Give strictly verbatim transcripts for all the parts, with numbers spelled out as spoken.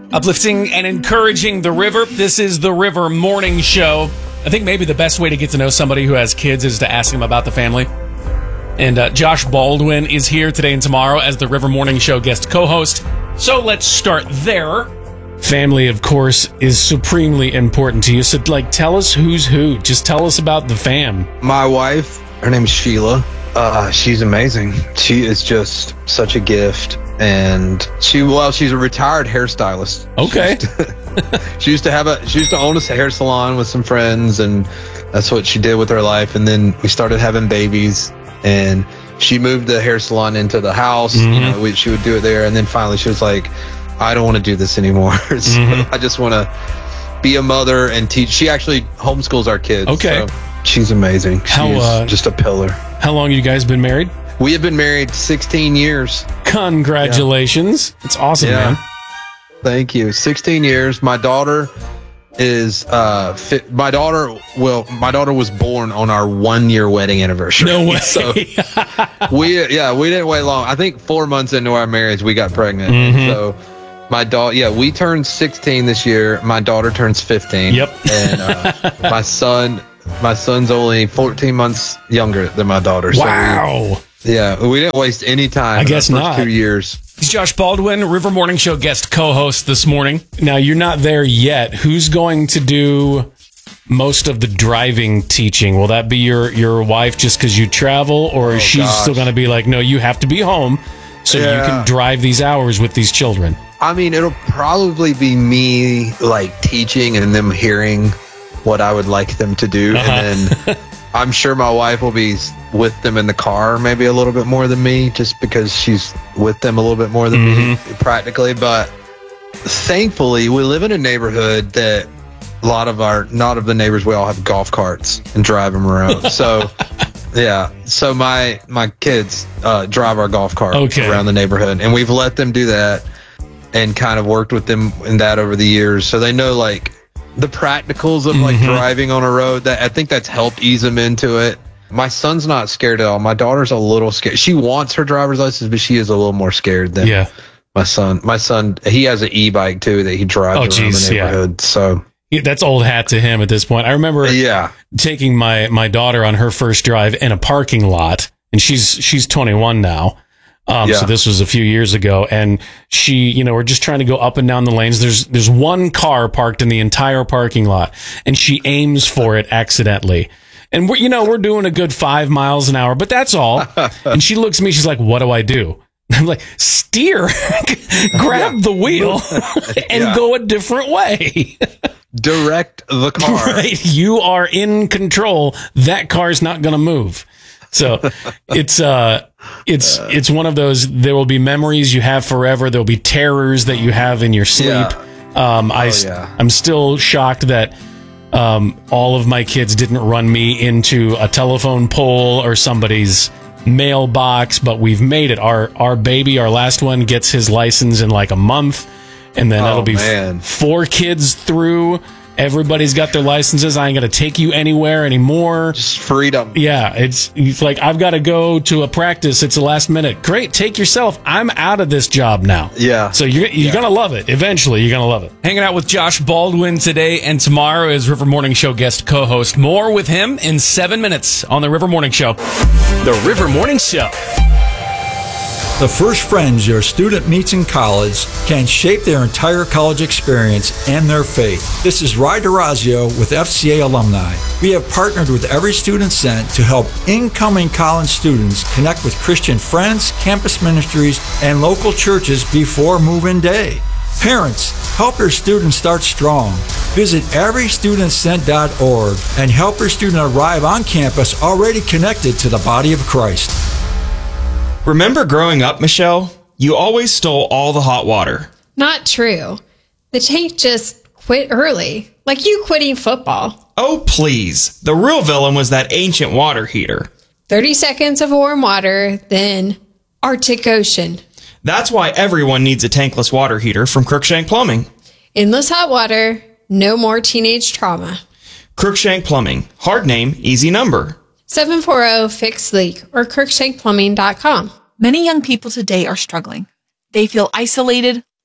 Uplifting and encouraging the river. This is the River Morning Show. I think maybe the best way to get to know somebody who has kids is to ask them about the family. And uh, Josh Baldwin is here today and tomorrow as the River Morning Show guest co-host. So let's start there. Family, of course, is supremely important to you. So, like, tell us who's who. Just tell us about the fam. My wife, her name's Sheila. Uh, she's amazing. She is just such a gift. And she, well, she's a retired hairstylist. Okay. She used to, she used to have a, she used to own a hair salon with some friends, and that's what she did with her life. And then we started having babies, and she moved the hair salon into the house. Mm-hmm. You know, we, she would do it there. And then finally she was like, I don't want to do this anymore. so mm-hmm. I just want to be a mother and teach. She actually homeschools our kids. Okay. So she's amazing. She's how, uh, just a pillar. How long have you guys been married? We have been married sixteen years. Congratulations. Yeah. It's awesome, yeah. man. Thank you. sixteen years. My daughter is, uh, fit, my daughter, well, my daughter was born on our one year wedding anniversary. No way. So we, yeah, we didn't wait long. I think four months into our marriage, we got pregnant. Mm-hmm. So my daughter, yeah, we turned sixteen this year. My daughter turns fifteen. Yep. And uh, my son, my son's only fourteen months younger than my daughter. Wow. So we, yeah, we didn't waste any time. I guess in the first not. Two years. He's Josh Baldwin, River Morning Show guest co-host this morning. Now, you're not there yet. Who's going to do most of the driving teaching? Will that be your, your wife just because you travel, or is oh, she gosh. still going to be like, no, you have to be home so yeah. you can drive these hours with these children? I mean, it'll probably be me like teaching and them hearing what I would like them to do. Uh-huh. And then I'm sure my wife will be with them in the car maybe a little bit more than me, just because she's with them a little bit more than mm-hmm. me practically. But thankfully, we live in a neighborhood that a lot of our, not of the neighbors, we all have golf carts and drive them around. So, yeah. So my, my kids uh, drive our golf cart okay. around the neighborhood, and we've let them do that and kind of worked with them in that over the years. So they know like the practicals of like mm-hmm. driving on a road. That I think that's helped ease them into it. My son's not scared at all. My daughter's a little scared. She wants her driver's license, but she is a little more scared than yeah. my son. My son, he has an e-bike too that he drives oh, around geez, the neighborhood. Yeah. So yeah, that's old hat to him at this point. I remember yeah. taking my, my daughter on her first drive in a parking lot, and she's she's twenty-one now. Um, yeah. So this was a few years ago, and she, you know, we're just trying to go up and down the lanes. There's there's one car parked in the entire parking lot, and she aims for it accidentally. And we're, you know, we're doing a good five miles an hour, but that's all. And she looks at me, she's like, "What do I do?" I'm like, "Steer, grab yeah. the wheel, and yeah. go a different way." Direct the car. Right, you are in control. That car's not going to move. So it's uh it's it's one of those. There will be memories you have forever. There will be terrors that you have in your sleep. Yeah. Um, I oh, yeah. I'm still shocked that um all of my kids didn't run me into a telephone pole or somebody's mailbox. But we've made it. Our our baby, our last one, gets his license in like a month, and then oh, that'll be man. four kids through. Everybody's got their licenses. I ain't going to take you anywhere anymore. Just freedom. Yeah, it's, it's like, I've got to go to a practice. It's the last minute. Great, take yourself. I'm out of this job now. Yeah. So you're, you're yeah. going to love it. Eventually, you're going to love it. Hanging out with Josh Baldwin today and tomorrow is River Morning Show guest co-host. More with him in seven minutes on the River Morning Show. The River Morning Show. The first friends your student meets in college can shape their entire college experience and their faith. This is Ry DeRazio with F C A Alumni. We have partnered with Every Student Sent to help incoming college students connect with Christian friends, campus ministries, and local churches before move-in day. Parents, help your students start strong. Visit every student sent dot org and help your student arrive on campus already connected to the body of Christ. Remember growing up, Michelle? You always stole all the hot water. Not true. The tank just quit early, like you quitting football. Oh, please. The real villain was that ancient water heater. thirty seconds of warm water, then Arctic Ocean. That's why everyone needs a tankless water heater from Crookshank Plumbing. Endless hot water, no more teenage trauma. Crookshank Plumbing. Hard name, easy number. seven four zero, fix leak or crookshank plumbing dot com. Many young people today are struggling. They feel isolated,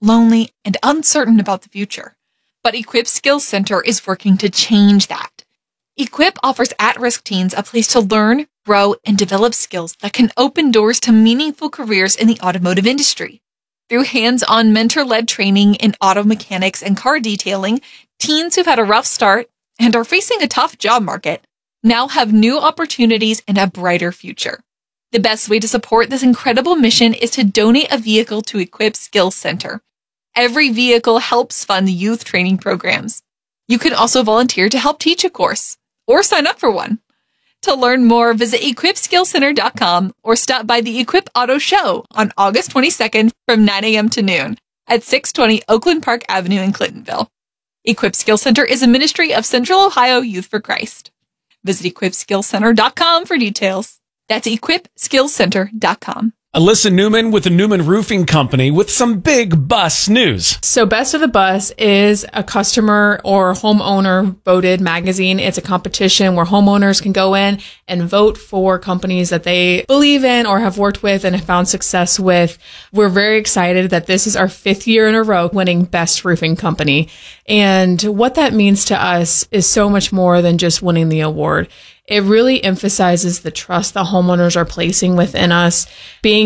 lonely, and uncertain about the future. But Equip Skills Center is working to change that. Equip offers at-risk teens a place to learn, grow, and develop skills that can open doors to meaningful careers in the automotive industry. Through hands-on mentor-led training in auto mechanics and car detailing, teens who've had a rough start and are facing a tough job market now have new opportunities and a brighter future. The best way to support this incredible mission is to donate a vehicle to Equip Skills Center. Every vehicle helps fund youth training programs. You can also volunteer to help teach a course or sign up for one. To learn more, visit equip skills center dot com or stop by the Equip Auto Show on August twenty-second from nine a.m. to noon at six twenty Oakland Park Avenue in Clintonville. Equip Skills Center is a ministry of Central Ohio Youth for Christ. Visit equip skills center dot com for details. That's equip skills center dot com. Alyssa Newman with the Newman Roofing Company with some big bus news. So Best of the Bus is a customer or homeowner voted magazine. It's a competition where homeowners can go in and vote for companies that they believe in or have worked with and have found success with. We're very excited that this is our fifth year in a row winning Best Roofing Company. And what that means to us is so much more than just winning the award. It really emphasizes the trust that homeowners are placing within us, being